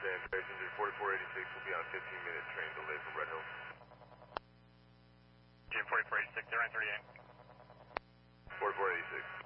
understand. Passenger 4486 will be on 15-minute train delay from Red Hill. Jim 4486, 0938. 4486.